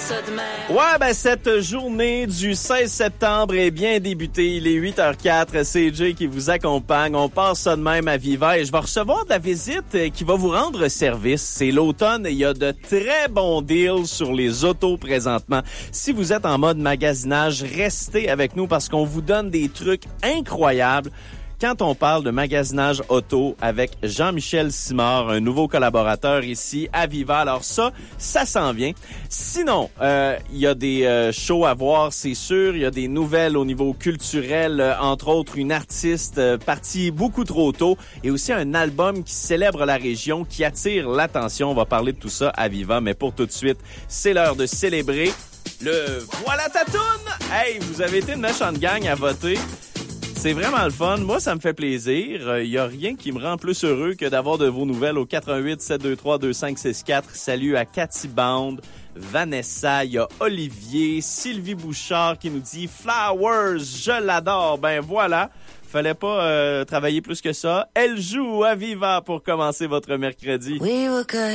ça de même. Ouais, ben cette journée du 16 septembre est bien débutée. Il est 8h04, c'est Jay qui vous accompagne. On passe ça de même à Viva et je vais recevoir de la visite qui va vous rendre service. C'est l'automne et il y a de très bons deals sur les autos présentement. Si vous êtes en mode magasinage, restez avec nous parce qu'on vous donne des trucs incroyables. Quand on parle de magasinage auto avec Jean-Michel Simard, un nouveau collaborateur ici à Viva. Alors ça s'en vient. Sinon, il y a des shows à voir, c'est sûr. Il y a des nouvelles au niveau culturel, entre autres une artiste partie beaucoup trop tôt et aussi un album qui célèbre la région, qui attire l'attention. On va parler de tout ça à Viva, mais pour tout de suite, c'est l'heure de célébrer le Voilà ta toune! Hey, vous avez été une méchante gang à voter. C'est vraiment le fun. Moi, ça me fait plaisir. Il y a rien qui me rend plus heureux que d'avoir de vos nouvelles au 88 723 2564. Salut à Cathy Bond, Vanessa, il y a Olivier, Sylvie Bouchard qui nous dit « Flowers, je l'adore ». Ben voilà, fallait pas travailler plus que ça. Elle joue à Viva pour commencer votre mercredi. We were good.